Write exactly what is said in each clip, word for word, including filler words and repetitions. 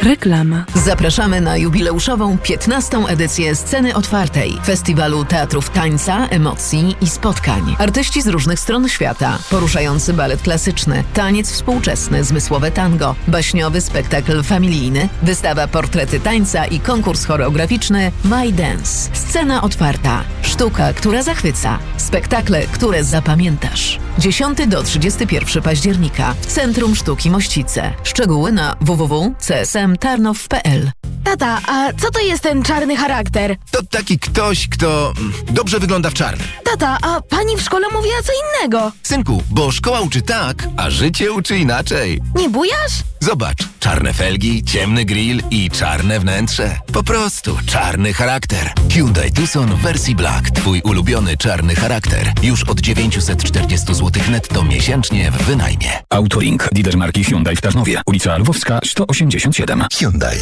Reklama. Zapraszamy na jubileuszową piętnastą edycję Sceny Otwartej Festiwalu Teatrów Tańca, Emocji i Spotkań. Artyści z różnych stron świata, poruszający balet klasyczny, taniec współczesny, zmysłowe tango, baśniowy spektakl familijny, wystawa Portrety Tańca i konkurs choreograficzny My Dance. Scena Otwarta. Sztuka, która zachwyca. Spektakle, które zapamiętasz. dziesiątego do trzydziestego pierwszego października. Centrum Sztuki Mościce. Szczegóły na w w w kropka c s m tarnow kropka p l. Tata, a co to jest ten czarny charakter? To taki ktoś, kto dobrze wygląda w czarnym. Tata, a pani w szkole mówiła co innego. Synku, bo szkoła uczy tak, a życie uczy inaczej. Nie bujasz? Zobacz, czarne felgi, ciemny grill i czarne wnętrze. Po prostu czarny charakter. Hyundai Tucson w wersji Black. Twój ulubiony czarny charakter. Już od dziewięćset czterdzieści złotych netto miesięcznie w wynajmie. Autolink, lider marki Hyundai w Tarnowie. Ulica Lwowska sto osiemdziesiąt siedem. Hyundai.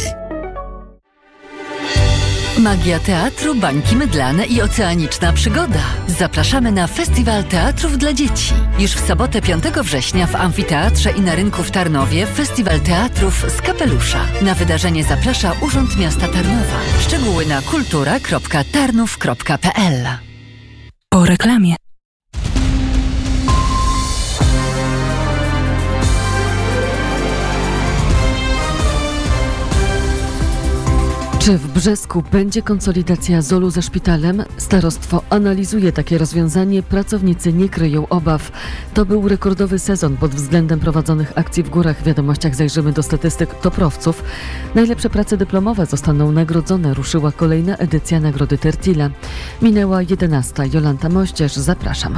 Magia teatru, bańki mydlane i oceaniczna przygoda. Zapraszamy na Festiwal Teatrów dla Dzieci. Już w sobotę piątego września w Amfiteatrze i na rynku w Tarnowie Festiwal Teatrów z kapelusza. Na wydarzenie zaprasza Urząd Miasta Tarnowa. Szczegóły na kultura kropka tarnów kropka p l. Po reklamie. Czy w Brzesku będzie konsolidacja Z O L-u ze szpitalem? Starostwo analizuje takie rozwiązanie, pracownicy nie kryją obaw. To był rekordowy sezon pod względem prowadzonych akcji w górach. W wiadomościach zajrzymy do statystyk toprowców. Najlepsze prace dyplomowe zostaną nagrodzone. Ruszyła kolejna edycja Nagrody Tertila. Minęła jedenasta. Jolanta Moździerz, zapraszam.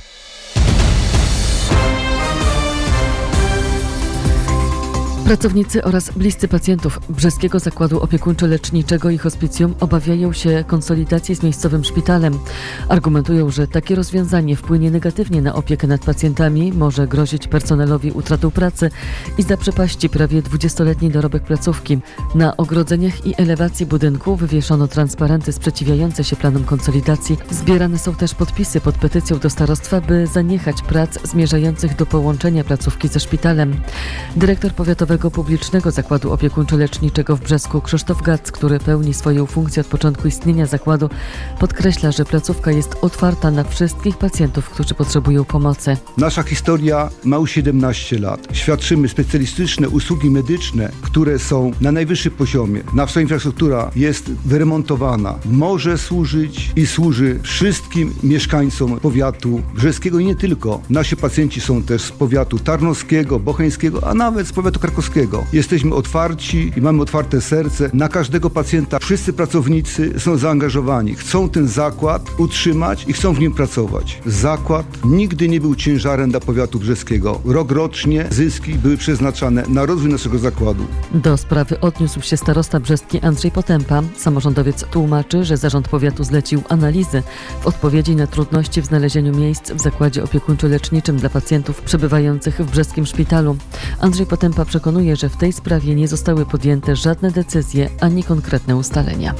Pracownicy oraz bliscy pacjentów Brzeskiego Zakładu Opiekuńczo-Leczniczego i Hospicjum obawiają się konsolidacji z miejscowym szpitalem. Argumentują, że takie rozwiązanie wpłynie negatywnie na opiekę nad pacjentami, może grozić personelowi utratą pracy i zaprzepaści prawie dwudziestoletni dorobek placówki. Na ogrodzeniach i elewacji budynku wywieszono transparenty sprzeciwiające się planom konsolidacji. Zbierane są też podpisy pod petycją do starostwa, by zaniechać prac zmierzających do połączenia placówki ze szpitalem. Dyrektor powiatowego Publicznego Zakładu Opiekuńczo-Leczniczego w Brzesku Krzysztof Gac, który pełni swoją funkcję od początku istnienia zakładu, podkreśla, że placówka jest otwarta na wszystkich pacjentów, którzy potrzebują pomocy. Nasza historia ma już siedemnaście lat. Świadczymy specjalistyczne usługi medyczne, które są na najwyższym poziomie. Nasza infrastruktura jest wyremontowana. Może służyć i służy wszystkim mieszkańcom powiatu brzeskiego i nie tylko. Nasi pacjenci są też z powiatu tarnowskiego, bocheńskiego, a nawet z powiatu krakowskiego. Jesteśmy otwarci i mamy otwarte serce na każdego pacjenta. Wszyscy pracownicy są zaangażowani. Chcą ten zakład utrzymać i chcą w nim pracować. Zakład nigdy nie był ciężarem dla powiatu brzeskiego. Rokrocznie zyski były przeznaczane na rozwój naszego zakładu. Do sprawy odniósł się starosta brzeski Andrzej Potępa. Samorządowiec tłumaczy, że zarząd powiatu zlecił analizy w odpowiedzi na trudności w znalezieniu miejsc w zakładzie opiekuńczo-leczniczym dla pacjentów przebywających w brzeskim szpitalu. Andrzej Potępa przekonuje, że w tej sprawie nie zostały podjęte żadne decyzje ani konkretne ustalenia.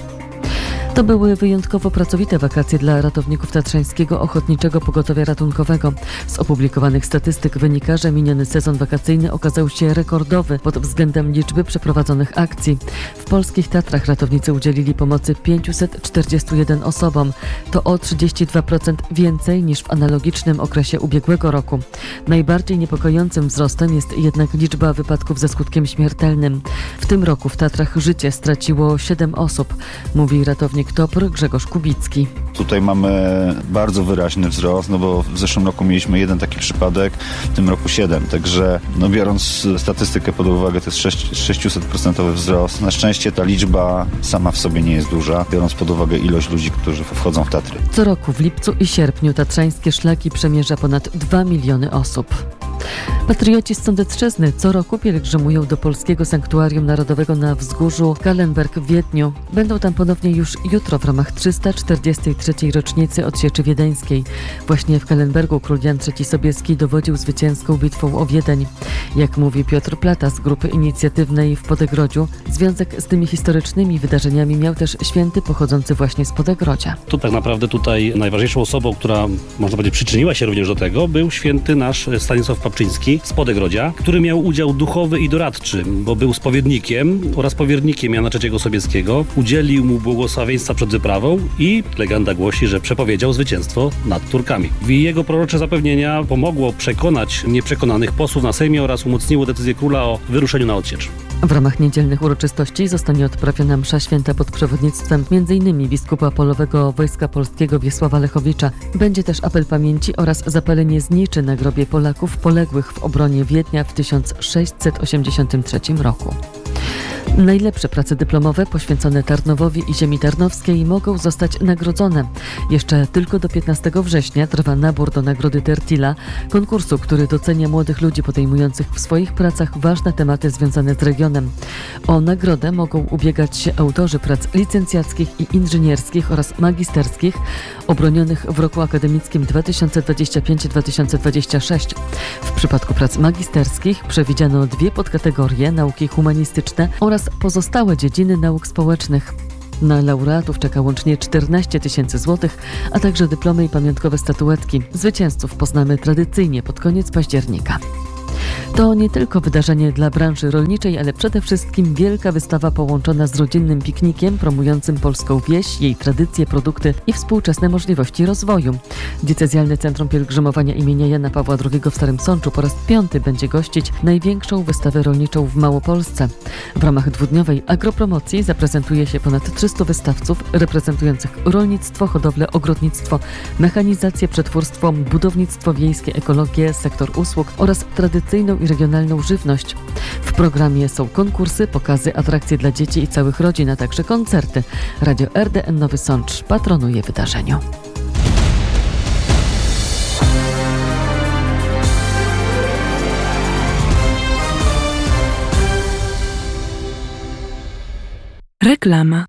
To były wyjątkowo pracowite wakacje dla ratowników Tatrzańskiego Ochotniczego Pogotowia Ratunkowego. Z opublikowanych statystyk wynika, że miniony sezon wakacyjny okazał się rekordowy pod względem liczby przeprowadzonych akcji. W polskich Tatrach ratownicy udzielili pomocy pięćset czterdziestu jeden osobom. To o trzydzieści dwa procent więcej niż w analogicznym okresie ubiegłego roku. Najbardziej niepokojącym wzrostem jest jednak liczba wypadków ze skutkiem śmiertelnym. W tym roku w Tatrach życie straciło siedem osób, mówi ratownik T O P R Grzegorz Kubicki. Tutaj mamy bardzo wyraźny wzrost, no bo w zeszłym roku mieliśmy jeden taki przypadek, w tym roku siedem. Także no biorąc statystykę pod uwagę, to jest sześćset procent wzrost. Na szczęście ta liczba sama w sobie nie jest duża, biorąc pod uwagę ilość ludzi, którzy wchodzą w Tatry. Co roku w lipcu i sierpniu tatrzańskie szlaki przemierza ponad dwa miliony osób. Patrioci z Sądecczyzny co roku pielgrzymują do Polskiego Sanktuarium Narodowego na wzgórzu Kallenberg w Wiedniu. Będą tam ponownie już jutro w ramach trzysta czterdziestej trzeciej rocznicy odsieczy wiedeńskiej. Właśnie w Kallenbergu król Jan trzeci Sobieski dowodził zwycięską bitwą o Wiedeń. Jak mówi Piotr Plata z grupy inicjatywnej w Podegrodziu, związek z tymi historycznymi wydarzeniami miał też święty pochodzący właśnie z Podegrodzia. To tak naprawdę tutaj najważniejszą osobą, która można powiedzieć przyczyniła się również do tego, był święty nasz Stanisław Papczyński, Spodegrodzia, który miał udział duchowy i doradczy, bo był spowiednikiem oraz powiernikiem Jana trzeciego Sobieskiego. Udzielił mu błogosławieństwa przed wyprawą i legenda głosi, że przepowiedział zwycięstwo nad Turkami. Jego prorocze zapewnienia pomogło przekonać nieprzekonanych posłów na Sejmie oraz umocniło decyzję króla o wyruszeniu na odsiecz. W ramach niedzielnych uroczystości zostanie odprawiona msza święta pod przewodnictwem m.in. biskupa polowego Wojska Polskiego Wiesława Lechowicza. Będzie też apel pamięci oraz zapalenie zniczy na grobie Polaków poległych w obronie Wiednia w tysiąc sześćset osiemdziesiątym trzecim roku. Najlepsze prace dyplomowe poświęcone Tarnowowi i ziemi tarnowskiej mogą zostać nagrodzone. Jeszcze tylko do piętnastego września trwa nabór do nagrody Tertila, konkursu, który docenia młodych ludzi podejmujących w swoich pracach ważne tematy związane z regionem. O nagrodę mogą ubiegać się autorzy prac licencjackich i inżynierskich oraz magisterskich obronionych w roku akademickim dwa tysiące dwudziestym piątym do dwa tysiące dwudziestego szóstego. W przypadku prac magisterskich przewidziano dwie podkategorie: nauki humanistyczne oraz pozostałe dziedziny nauk społecznych. Na laureatów czeka łącznie czternaście tysięcy złotych, a także dyplomy i pamiątkowe statuetki. Zwycięzców poznamy tradycyjnie pod koniec października. To nie tylko wydarzenie dla branży rolniczej, ale przede wszystkim wielka wystawa połączona z rodzinnym piknikiem promującym polską wieś, jej tradycje, produkty i współczesne możliwości rozwoju. Diecezjalne Centrum Pielgrzymowania imienia Jana Pawła drugiego w Starym Sączu po raz piąty będzie gościć największą wystawę rolniczą w Małopolsce. W ramach dwudniowej agropromocji zaprezentuje się ponad trzystu wystawców reprezentujących rolnictwo, hodowlę, ogrodnictwo, mechanizację, przetwórstwo, budownictwo wiejskie, ekologię, sektor usług oraz tradycyjną i regionalną żywność. W programie są konkursy, pokazy, atrakcje dla dzieci i całych rodzin, a także koncerty. Radio R D N Nowy Sącz patronuje wydarzeniu. Reklama.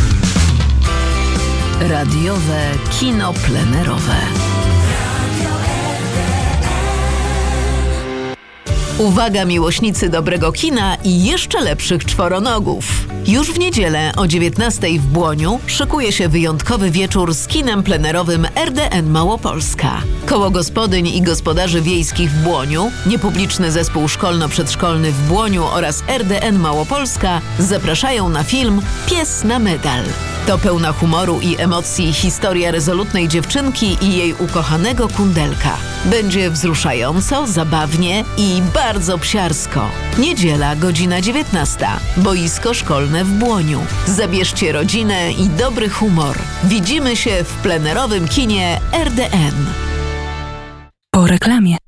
Radiowe kino plenerowe. Uwaga, miłośnicy dobrego kina i jeszcze lepszych czworonogów. Już w niedzielę o dziewiętnastej w Błoniu szykuje się wyjątkowy wieczór z kinem plenerowym R D N Małopolska. Koło gospodyń i gospodarzy wiejskich w Błoniu, niepubliczny zespół szkolno-przedszkolny w Błoniu oraz R D N Małopolska zapraszają na film Pies na medal. To pełna humoru i emocji historia rezolutnej dziewczynki i jej ukochanego kundelka. Będzie wzruszająco, zabawnie i bardzo psiarsko. Niedziela, godzina dziewiętnasta. Boisko szkolne w Błoniu. Zabierzcie rodzinę i dobry humor. Widzimy się w plenerowym kinie R D N. Po reklamie.